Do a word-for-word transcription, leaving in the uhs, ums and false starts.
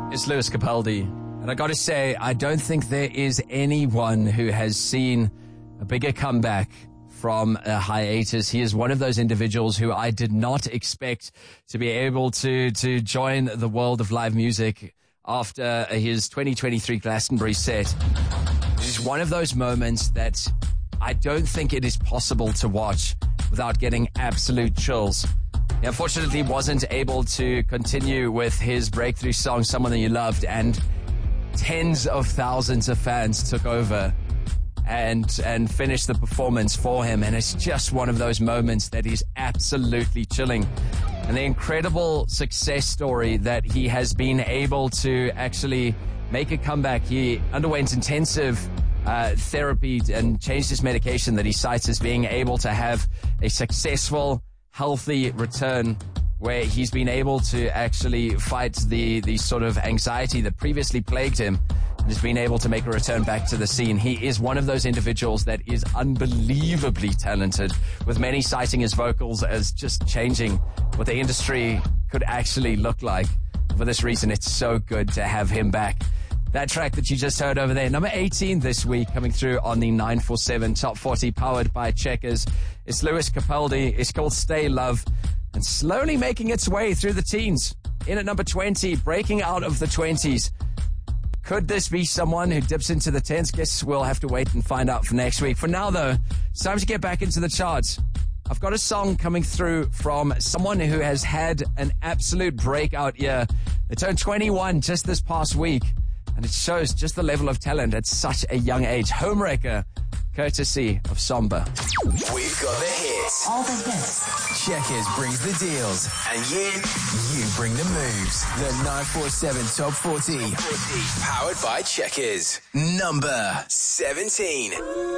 It's Lewis Capaldi. And I got to say, I don't think there is anyone who has seen a bigger comeback from a hiatus. He is one of those individuals who I did not expect to be able to, to join the world of live music after his twenty twenty-three Glastonbury set. It is one of those moments that I don't think it is possible to watch without getting absolute chills. He unfortunately wasn't able to continue with his breakthrough song, Someone That You Loved, and tens of thousands of fans took over and and finished the performance for him. And it's just one of those moments that is absolutely chilling. And the incredible success story that he has been able to actually make a comeback. He underwent intensive uh, therapy and changed his medication that he cites as being able to have a successful, healthy return, where he's been able to actually fight the, the sort of anxiety that previously plagued him and has been able to make a return back to the scene. He is one of those individuals that is unbelievably talented, with many citing his vocals as just changing what the industry could actually look like. For this reason, it's so good to have him back. That track that you just heard over there, number eighteen this week, coming through on the nine forty-seven Top forty, powered by Checkers. It's Lewis Capaldi. It's called Stay Love, and slowly making its way through the teens. In at number twenty, breaking out of the twenties. Could this be someone who dips into the tens? Guess we'll have to wait and find out for next week. For now, though, it's time to get back into the charts. I've got a song coming through from someone who has had an absolute breakout year. They turned twenty-one just this past week, and it shows just the level of talent at such a young age. Homewrecker, courtesy of Samba. We've got the hits. All the hits. Checkers brings the deals. And you, you bring the moves. The nine forty-seven Top forty. Powered by Checkers. Number seventeen.